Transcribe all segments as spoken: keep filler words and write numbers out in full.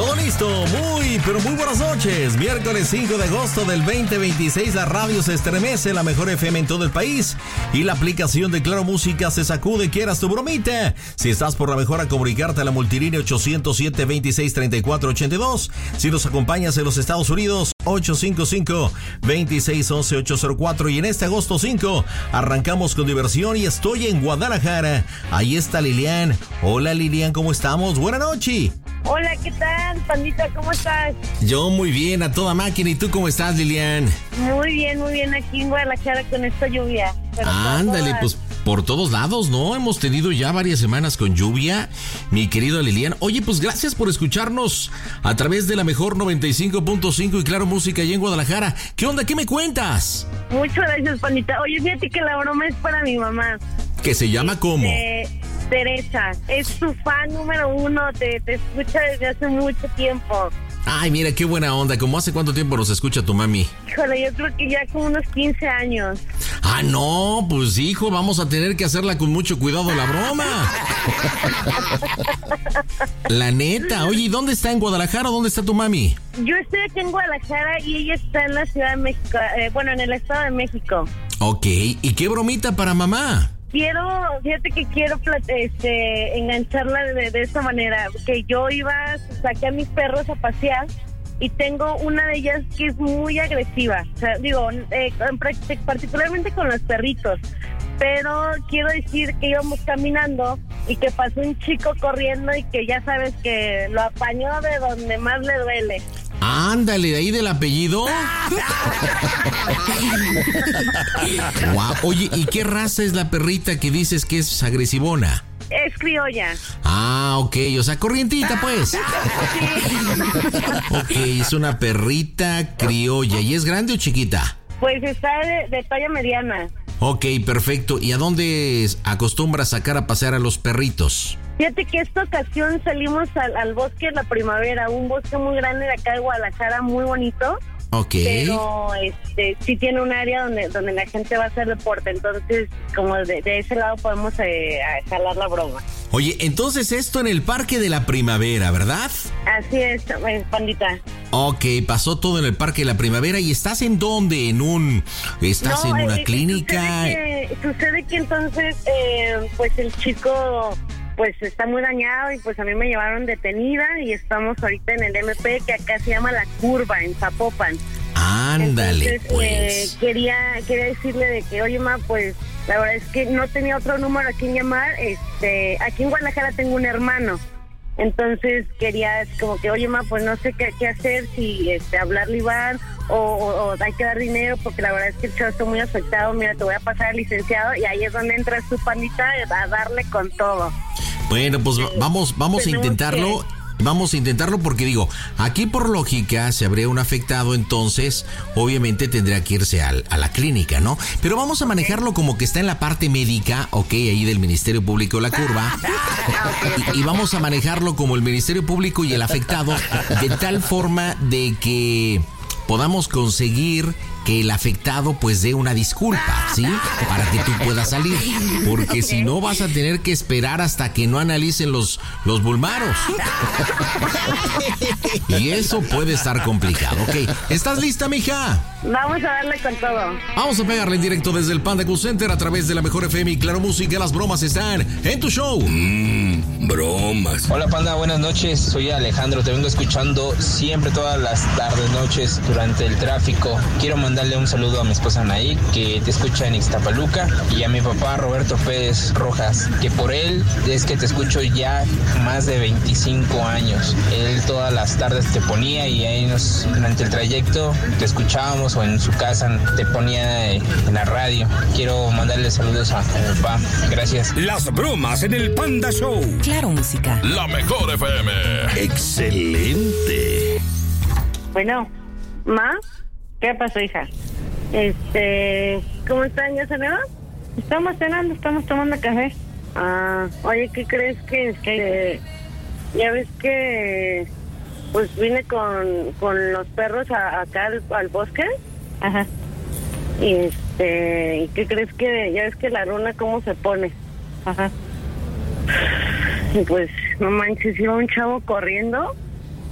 Todo listo, muy, pero muy buenas noches. Miércoles cinco de agosto del veinte veintiséis, la radio se estremece, la mejor F M en todo el país. Y la aplicación de Claro Música se sacude, quieras tu bromita. Si estás por la mejor, a comunicarte a la multilínea ochocientos siete, veintiséis, treinta y cuatro, ochenta y dos. Si nos acompañas en los Estados Unidos, ocho cinco cinco, veintiséis, once, ochocientos cuatro. Y en este agosto cinco, arrancamos con diversión y estoy en Guadalajara. Ahí está Lilian. Hola Lilian, ¿cómo estamos? Buenas noches. Hola, ¿qué tal, pandita? ¿Cómo estás? Yo muy bien, a toda máquina. ¿Y tú cómo estás, Lilian? Muy bien, muy bien, aquí en Guadalajara con esta lluvia. Ándale, pues por todos lados, ¿no? Hemos tenido ya varias semanas con lluvia, mi querido Lilian. Oye, pues gracias por escucharnos a través de la mejor noventa y cinco punto cinco y Claro Música allá en Guadalajara. ¿Qué onda? ¿Qué me cuentas? Muchas gracias, pandita. Oye, fíjate que la broma es para mi mamá. ¿Que se llama cómo? Eh, Teresa, es su fan número uno, te, te escucha desde hace mucho tiempo. Ay, mira, qué buena onda. ¿Cómo hace cuánto tiempo nos escucha tu mami? Híjole, yo creo que ya como unos quince años. Ah, no, pues hijo, vamos a tener que hacerla con mucho cuidado la broma. La neta. Oye, ¿y dónde está en Guadalajara? ¿Dónde está tu mami? Yo estoy aquí en Guadalajara y ella está en la Ciudad de México, eh, bueno, en el Estado de México. Ok, ¿y qué bromita para mamá? Quiero, fíjate que quiero este, engancharla de, de esta manera, que yo iba, saqué a mis perros a pasear y tengo una de ellas que es muy agresiva, o sea, digo, eh, particularmente con los perritos, pero quiero decir que íbamos caminando y que pasó un chico corriendo y que ya sabes que lo apañó de donde más le duele. Ándale, de ahí del apellido. Wow. Oye, ¿y qué raza es la perrita que dices que es agresivona? Es criolla. Ah, ok, o sea, corrientita, pues. Sí. Ok, es una perrita criolla. ¿Y es grande o chiquita? Pues está de, de talla mediana. Ok, perfecto. ¿Y a dónde acostumbras sacar a pasear a los perritos? Fíjate que esta ocasión salimos al, al bosque de la primavera, un bosque muy grande de acá de Guadalajara, muy bonito. Ok. Pero este sí tiene un área donde donde la gente va a hacer deporte, entonces como de, de ese lado podemos eh, jalar la broma. Oye, entonces esto en el Parque de la Primavera, ¿verdad? Así es, pandita. Ok, pasó todo en el Parque de la Primavera. ¿Y estás en dónde? ¿En un... estás no, en una eh, clínica? Sucede que, sucede que entonces, eh, pues el chico... pues está muy dañado y pues a mí me llevaron detenida y estamos ahorita en el M P, que acá se llama La Curva, en Zapopan. Ándale, Entonces, pues. Eh, quería, quería decirle de que, oye, ma, pues la verdad es que no tenía otro número a quien llamar. Este, aquí en Guadalajara tengo un hermano. Entonces quería como que, oye, ma, pues no sé qué, qué hacer, si este, hablarle Iván o, o, o hay que dar dinero, porque la verdad es que el chavo está muy afectado. Mira, te voy a pasar al licenciado y ahí es donde entras tu, pandita, a darle con todo. Bueno, pues sí. vamos, vamos a intentarlo. Que... Vamos a intentarlo porque digo, aquí por lógica, si habría un afectado, entonces obviamente tendría que irse al, a la clínica, ¿no? Pero vamos a manejarlo como que está en la parte médica, ok, ahí del Ministerio Público de La Curva. Y, y vamos a manejarlo como el Ministerio Público y el afectado, de tal forma de que podamos conseguir que el afectado pues dé una disculpa, ¿sí? Para que tú puedas salir, porque si no vas a tener que esperar hasta que no analicen los, los bulmaros. Y eso puede estar complicado, ok. ¿Estás lista, mija? Vamos a darle con todo. Vamos a pegarle en directo desde el Panda Cool Center a través de la mejor F M y Claro Música. Las bromas están en tu show. Mmm, bromas. Hola, Panda, buenas noches. Soy Alejandro, te vengo escuchando siempre todas las tardes, noches, durante el tráfico. Quiero mandarle un saludo a mi esposa Anaí, que te escucha en Ixtapaluca, y a mi papá Roberto Pérez Rojas, que por él es que te escucho ya más de veinticinco años. Él todas las tardes te ponía y ahí nos, durante el trayecto te escuchábamos, o en su casa te ponía en la radio. Quiero mandarle saludos a mi papá. Gracias. Las bromas en el Panda Show. Claro Música. La mejor F M. Excelente. Bueno, ¿ma? ¿Qué pasó, hija? Este, ¿cómo están? ¿Ya cenaron? Estamos cenando, estamos tomando café. Ah, oye, ¿qué crees que este, ya ves que pues vine con, con los perros a, acá al, al bosque? Ajá. Y este, ¿qué crees que ya ves que la luna cómo se pone? Ajá. Y pues, no manches, iba un chavo corriendo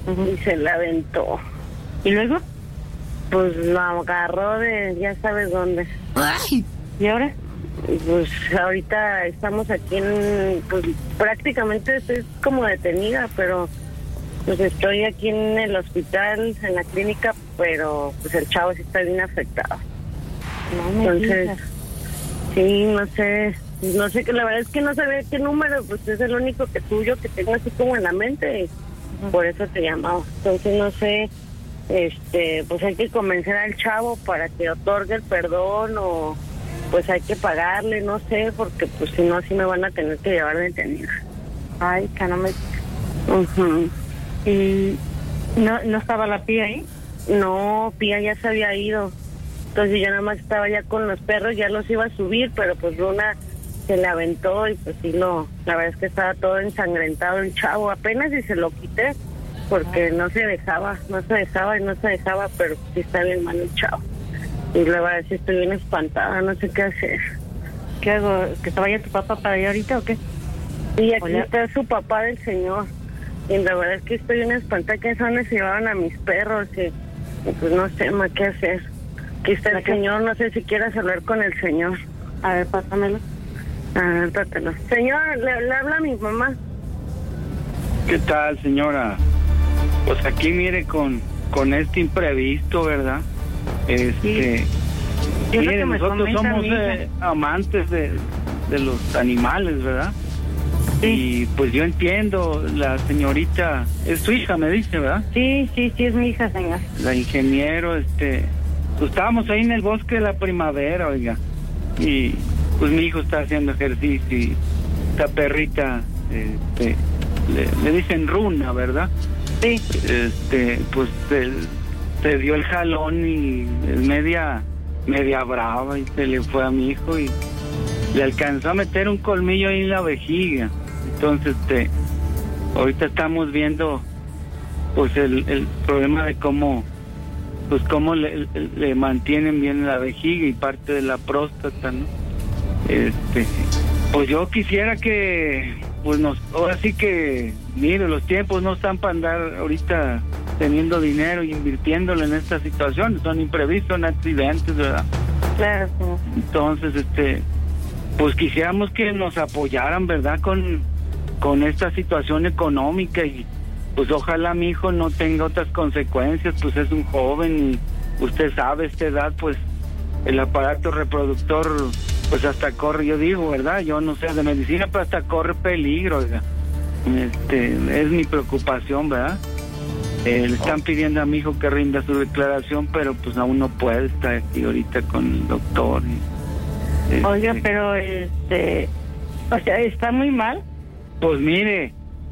uh-huh. y se la aventó. ¿Y luego? Pues la agarró de ya sabes dónde. Ay. ¿Y ahora? Pues ahorita estamos aquí en, pues prácticamente estoy como detenida, pero pues estoy aquí en el hospital, en la clínica, pero pues el chavo sí está bien afectado. No me Entonces, digas. sí, no sé, no sé, que la verdad es que no sabía qué número, pues es el único que tuyo que tengo así como en la mente, y uh-huh. por eso te llamaba. Entonces no sé, este, pues hay que convencer al chavo para que otorgue el perdón o pues hay que pagarle, no sé, porque pues si no, sí me van a tener que llevar detenida. Ay, que no me... Uh-huh. ¿Y no, no estaba la Pía ahí? No, Pía ya se había ido. Entonces yo nada más estaba ya con los perros, ya los iba a subir, pero pues Luna se le aventó y pues sí, lo, la verdad es que estaba todo ensangrentado el chavo. Apenas y se lo quité, porque no se dejaba, no se dejaba y no se dejaba, pero sí está bien mal el chavo. Y la verdad es que estoy bien espantada, no sé qué hacer. ¿Qué hago? ¿Que se vaya tu papá para allá ahorita o qué? Y aquí Hola. está su papá del señor. Y la verdad es que estoy bien espantada, que son se llevaron a mis perros y, y pues no sé más qué hacer. Aquí está el señor, no sé si quieras hablar con el señor. A ver, pásamelo. A ver, pátalo. Señor, le, le habla a mi mamá. ¿Qué tal, señora? Pues aquí mire con, con este imprevisto, ¿verdad? Este, sí. mire, nosotros somos eh, amantes de, de los animales, ¿verdad? Sí. Y pues yo entiendo, la señorita, es su hija, me dice, ¿verdad? Sí, sí, sí, es mi hija, señor. La ingeniero, este, pues estábamos ahí en el bosque de la primavera, oiga, y pues mi hijo está haciendo ejercicio y esta perrita, este, le, le dicen Runa, ¿verdad? Sí. Este, pues se, se dio el jalón y es media, media brava y se le fue a mi hijo y le alcanzó a meter un colmillo ahí en la vejiga. Entonces, este, ahorita estamos viendo, pues, el, el problema de cómo, pues, cómo le, le mantienen bien la vejiga y parte de la próstata, ¿no? Este, pues yo quisiera que, pues, nos, ahora sí que, mire, los tiempos no están para andar ahorita teniendo dinero y invirtiéndolo en estas situaciones, son imprevistos, son accidentes, ¿verdad? Claro, sí. Entonces, este, pues quisiéramos que nos apoyaran, ¿verdad? Con, con esta situación económica y pues ojalá mi hijo no tenga otras consecuencias, pues es un joven y usted sabe, esta edad, pues el aparato reproductor, pues hasta corre, yo digo, ¿verdad? Yo no sé de medicina, pero hasta corre peligro, ¿verdad? Este, es mi preocupación, ¿verdad? Eh, le están pidiendo a mi hijo que rinda su declaración, pero pues aún no puede estar aquí ahorita con el doctor y, Este... Oiga, pero este, o sea, ¿está muy mal? Pues mire,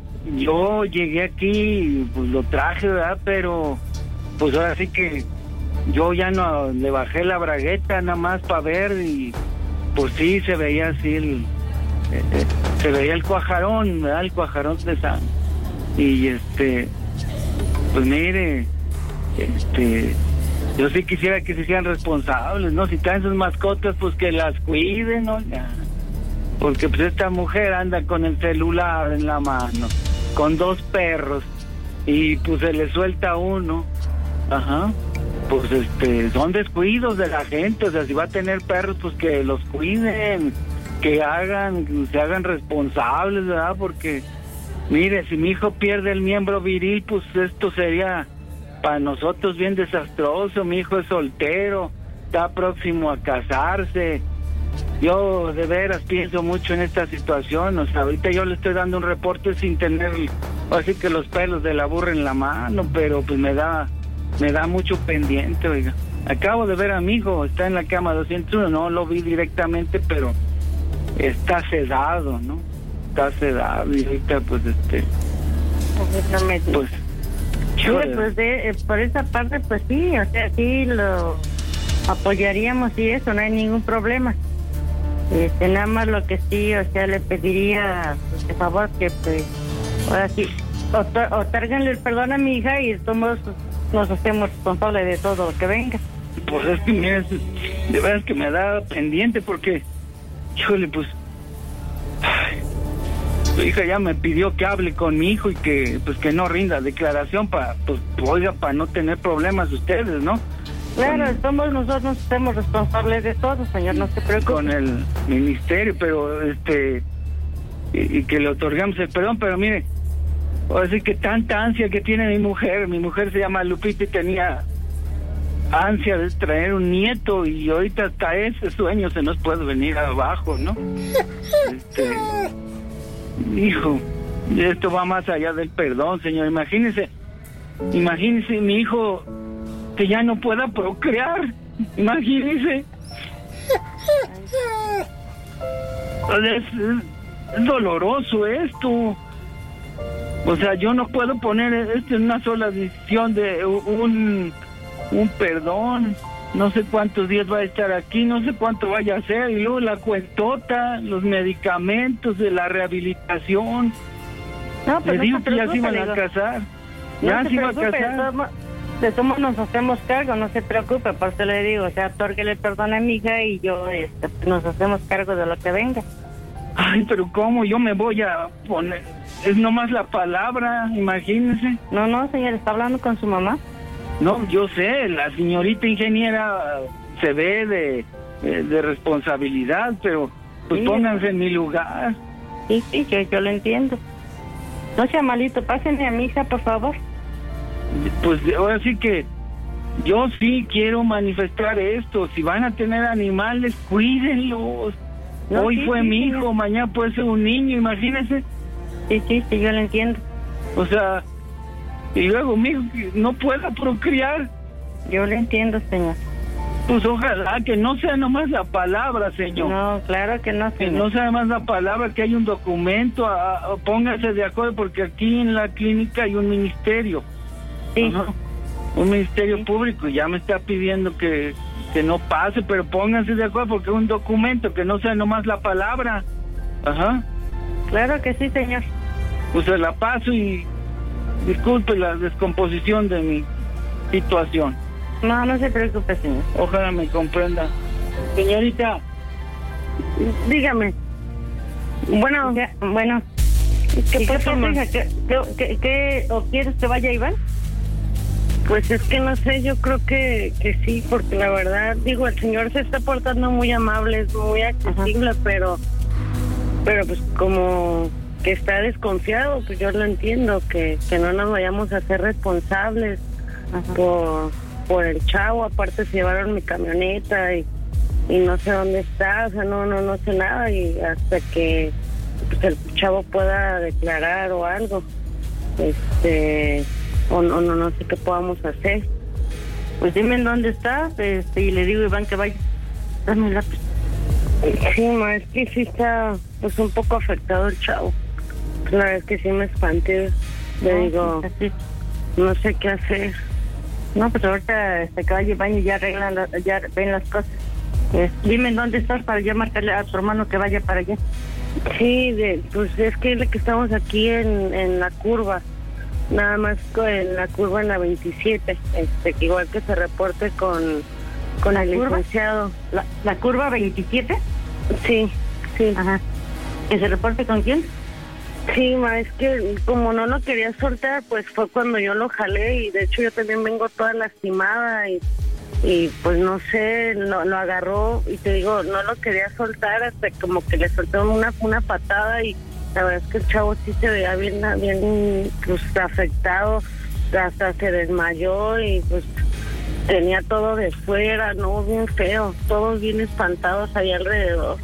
yo llegué aquí, pues lo traje, ¿verdad? Pero, pues ahora sí que yo ya no le bajé la bragueta nada más para ver y, pues sí, se veía así el, eh, eh, se veía el cuajarón, ¿verdad? El cuajarón de sangre. Y este, pues mire, este... yo sí quisiera que se hicieran responsables, ¿no? Si traen sus mascotas, pues que las cuiden, ¿no? Porque pues esta mujer anda con el celular en la mano, con dos perros, y pues se le suelta uno. Ajá. Pues este, son descuidos de la gente, o sea, si va a tener perros, pues que los cuiden, que hagan, se hagan responsables, ¿verdad? Porque, mire, si mi hijo pierde el miembro viril, pues esto sería para nosotros bien desastroso. Mi hijo es soltero, está próximo a casarse. Yo de veras pienso mucho en esta situación. O sea, ahorita yo le estoy dando un reporte sin tener, así que los pelos de la burra en la mano, pero pues me da, me da mucho pendiente, oiga. Acabo de ver a mi hijo, está en la cama doscientos uno, no lo vi directamente, pero está sedado, ¿no? Está sedado y ahorita pues este, pues sí, pues de, eh, por esa parte, pues sí, o sea, sí lo apoyaríamos y eso, no hay ningún problema. Este, nada más lo que sí, o sea, le pediría, pues, por favor, que pues, ahora sí, otárganle el perdón a mi hija y todos nos hacemos responsables de todo lo que venga. Pues es que mira, de verdad que me da pendiente porque, híjole, pues, ay, su hija ya me pidió que hable con mi hijo y que pues que no rinda declaración para, pues, oiga, para no tener problemas ustedes, ¿no? Claro, con, somos nosotros, somos responsables de todo, señor, no se preocupe. Con el ministerio, pero este, y, y que le otorgamos el perdón, pero mire, así que tanta ansia que tiene mi mujer, mi mujer se llama Lupita y tenía ansia de traer un nieto y ahorita hasta ese sueño se nos puede venir abajo, ¿no? Este, hijo, esto va más allá del perdón, señor. Imagínese, imagínese mi hijo que ya no pueda procrear. Imagínese. Es, es doloroso esto. O sea, yo no puedo poner esto en una sola decisión de un, un perdón. No sé cuántos días va a estar aquí, no sé cuánto vaya a hacer, y luego la cuentota, los medicamentos, de la rehabilitación. No, pero le no digo se que ya preocupe, se iban digo. a casar. No Ya se se iba a preocupe, casar. de todos, de todos modos nos hacemos cargo, no se preocupe, por eso le digo, o sea, otórguele perdón a mi hija y yo este, nos hacemos cargo de lo que venga. Ay, pero ¿cómo yo me voy a poner? Es nomás la palabra, imagínese. No, no, señor, está hablando con su mamá. No, yo sé, la señorita ingeniera se ve de, de, de responsabilidad, pero pues Sí. pónganse en mi lugar. Sí, sí, yo, yo lo entiendo. No sea malito, pásenme a mi hija, por favor. Pues ahora sí que yo sí quiero manifestar esto. Si van a tener animales, cuídenlos. No, Hoy sí, fue sí, mi señor. hijo, mañana puede ser un niño, imagínense. Sí, sí, sí, yo lo entiendo. O sea, y luego mi hijo que no pueda procrear. Yo lo entiendo, señor. Pues ojalá que no sea nomás la palabra, señor. No, claro que no, Que señor. no sea más la palabra, que hay un documento, a, a- pónganse de acuerdo, porque aquí en la clínica hay un ministerio. Sí. Ajá. Un ministerio Sí. público, y ya me está pidiendo que, que no pase, pero pónganse de acuerdo, porque es un documento, que no sea nomás la palabra. Ajá. Claro que sí, señor. Pues se la paso y disculpe la descomposición de mi situación. No, no se preocupe, señor. Ojalá me comprenda. Señorita, Dígame. Bueno, bueno. ¿Qué ¿Y qué pasó, pasó? hija? ¿Qué, qué, qué, qué- o quieres que vaya Iván? Pues es que no sé, yo creo que, que sí, porque la verdad, digo, el señor se está portando muy amable, es muy accesible, pero pero pues como que está desconfiado, pues yo lo entiendo, que, que no nos vayamos a hacer responsables por, por el chavo. Aparte se llevaron mi camioneta y, y no sé dónde está, o sea, no, no, no sé nada, y hasta que pues, el chavo pueda declarar o algo, este... o no, no, no sé qué podamos hacer. Pues dime en dónde está, este, y le digo a Iván que vaya. Dame el lápiz. Sí, ma, es que sí está pues un poco afectado el chavo. Pues, la verdad es que sí me espanté. Le No, digo, sí, no sé qué hacer. No, pues ahorita este, que vaya Iván y ya arreglan, la- ya ven las cosas. Eh, dime en dónde estás para ya marcarle a tu hermano que vaya para allá. Sí, de, pues es que, es que estamos aquí en, en la curva. Nada más co- en la curva en la veintisiete, este, que igual que se reporte con, con el curva? licenciado. ¿La, la curva veintisiete? Sí, sí. Ajá. ¿Que se reporte con quién? Sí, ma, es que como no lo quería soltar, pues fue cuando yo lo jalé, y de hecho yo también vengo toda lastimada y, y pues no sé, lo, lo agarró y te digo, no lo quería soltar hasta como que le soltó una, una patada, y la verdad es que el chavo sí se veía bien, bien pues afectado, hasta se desmayó y pues tenía todo de fuera, no, bien feo, todos bien espantados ahí alrededor.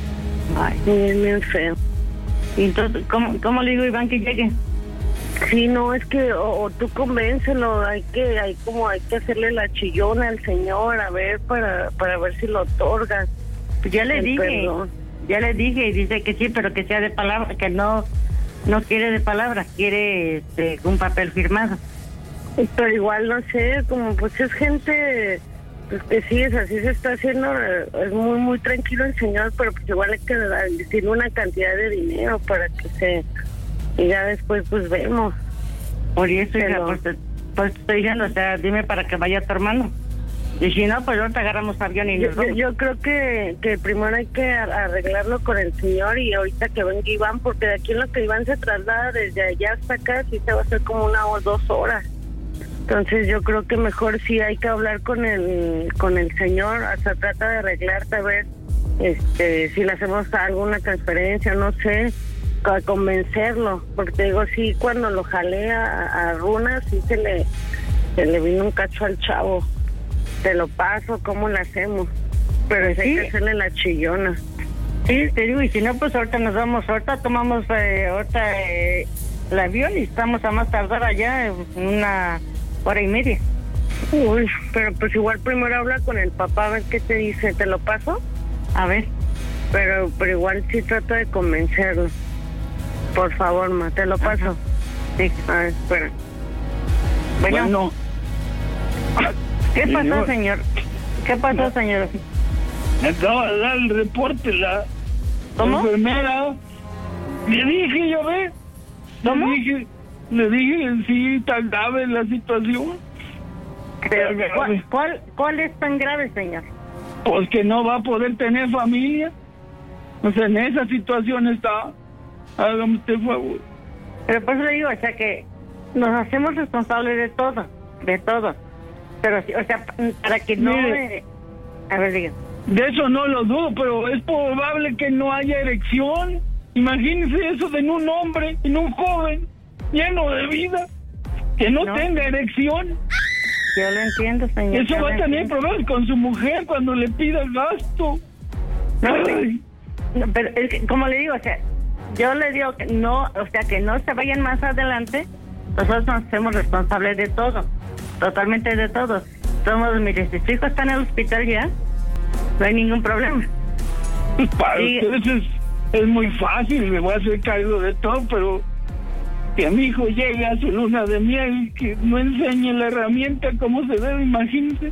Ay, bien, bien feo. Y entonces, ¿cómo, cómo le digo a Iván que llegue? Sí, no, es que o, o tú convéncelo, hay que hay como hay que hacerle la chillona al señor, a ver, para para ver si lo otorgan. Pues ya le El dije, perdón. ya le dije y dice que sí, pero que sea de palabra, que no no quiere de palabra, quiere este, un papel firmado. Pero igual, no sé, como pues es gente, pues que sí, es así se está haciendo, eh, es muy, muy tranquilo el señor, pero pues igual hay que dar- decirle una cantidad de dinero para que se... Y ya después pues vemos. Por eso, hija, Pero- pues, te- pues te estoy diciendo, o sea, dime para que vaya tu hermano. Y si no, pues ahorita agarramos avión y nos Yo, vamos. yo creo que, que primero hay que ar- arreglarlo con el señor y ahorita que venga Iván, porque de aquí en lo que Iván se traslada desde allá hasta acá, sí se va a hacer como una o dos horas. Entonces yo creo que mejor sí hay que hablar con el con el señor, hasta trata de arreglarte a ver este, si le hacemos alguna transferencia, no sé, para convencerlo, porque digo, sí, cuando lo jalé a, a Runa, sí se le, se le vino un cacho al chavo. Te lo paso, ¿cómo lo hacemos? Pero sí hay que hacerle la chillona. Sí, te digo, y si no, pues ahorita nos vamos, ahorita tomamos eh, ahorita eh, el avión y estamos a más tardar allá en una hora y media. Uy, pero pues igual primero habla con el papá a ver qué te dice, ¿te lo paso? A ver. Pero pero igual sí trata de convencerlo. Por favor, ma, te lo paso. Sí. A ver, espera. Bueno, Bueno, ¿qué pasó, señor. señor? ¿Qué pasó, señor? me acaba de dar el reporte la ¿Cómo? enfermera. Le dije, yo ve. ¿Cómo? Le dije, le dije, sí, tan grave la situación. Pero, Tan grave. ¿cuál, cuál, ¿Cuál es tan grave, señor? Pues que no va a poder tener familia. O sea, en esa situación está. Hágame usted favor. Pero por eso le digo, o sea, que nos hacemos responsables de todo, de todo. Pero, sí, o sea, para que no... Mire. eh, a ver, diga. De eso no lo dudo, pero es probable que no haya erección. Imagínese eso de en un hombre, en un joven, lleno de vida, que no, No. tenga erección. Yo lo entiendo, señor. Eso yo va lo a tener entiendo. problemas con su mujer cuando le pida el gasto. No, Ay, No, pero es que, como le digo, o sea, yo le digo que no, o sea, que no se vayan más adelante. Nosotros nos hacemos responsables de todo, totalmente de todo. Somos, mire, si su hijo está en el hospital ya, no hay ningún problema. pues para Sí. ustedes es, es muy fácil, me voy a hacer cargo de todo, pero que mi hijo llegue a su luna de miel, que no enseñe la herramienta como se debe, imagínense.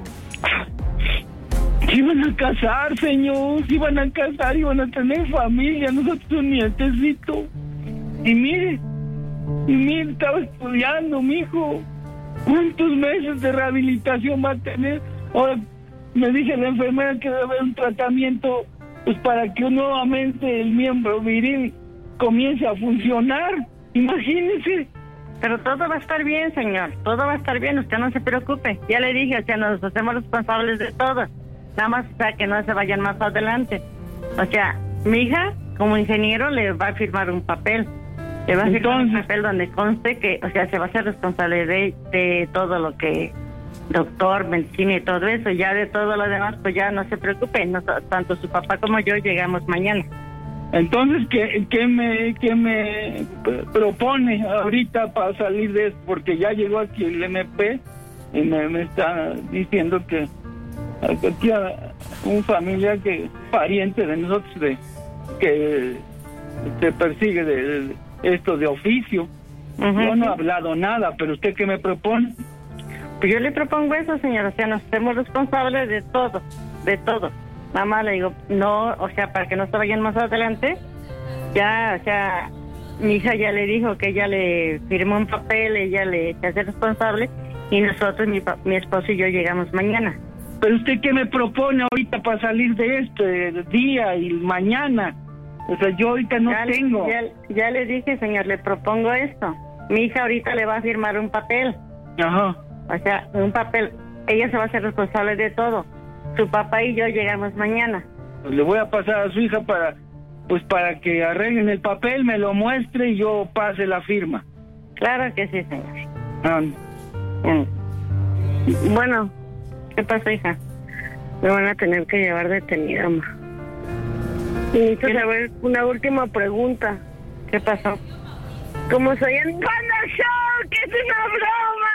Se iban a casar, señor, se iban a casar, iban a tener familia, nosotros un nietecito. Y mire, y mire, estaba estudiando, mi hijo. ¿Cuántos meses de rehabilitación va a tener? Ahora me dice la enfermera que debe haber un tratamiento pues para que nuevamente el miembro viril comience a funcionar. Imagínese. Pero todo va a estar bien, señor, todo va a estar bien, usted no se preocupe. Ya le dije, o sea, nos hacemos responsables de todo. Nada más para que no se vayan más adelante. O sea, mi hija, como ingeniero, le va a firmar un papel. Le va a firmar un Entonces- papel donde conste que, o sea, se va a hacer responsable de, de todo lo que doctor, medicina y todo eso. Ya de todo lo demás, pues ya no se preocupe. No, tanto su papá como yo llegamos mañana. Entonces, ¿qué, qué me, qué me p- propone ahorita para salir de esto? Porque ya llegó aquí el M P y me, me está diciendo que aquí a un familiar que pariente de nosotros de que se persigue de, de esto de oficio. Ujú, Yo no he sí. hablado nada, pero ¿usted qué me propone? Pues yo le propongo eso, señor, o sea, nos hacemos responsables de todo, de todo. Nada más le digo, no, o sea, para que no se vayan más adelante, ya, o sea, mi hija ya le dijo que ella le firmó un papel, ella le se hace responsable, y nosotros, mi, pa- mi esposo y yo llegamos mañana. Pero usted qué me propone ahorita para salir de este día y mañana. O sea, yo ahorita no ya, le- tengo. Ya, ya le dije, señor, le propongo esto. Mi hija ahorita le va a firmar un papel. Ajá. O sea, un papel. Ella se va a hacer responsable de todo. Su papá y yo llegamos mañana. Pues le voy a pasar a su hija para, pues para que arreglen el papel, me lo muestre y yo pase la firma. Claro que sí, señor. Ah, Mm. Bueno, ¿Qué pasó, hija? me van a tener que llevar detenida, ma. Y necesito ¿Qué? saber una última pregunta. ¿Qué pasó? Como soy el Panda Show, que es una broma.